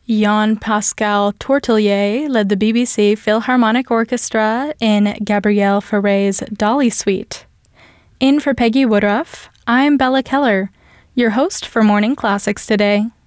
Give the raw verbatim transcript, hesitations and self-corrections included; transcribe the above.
Jean-Pascal Tortelier led the B B C Philharmonic Orchestra in Gabrielle Fauré's Dolly Suite. In for Peggy Woodruff, I'm Bella Keller, your host for Morning Classics today.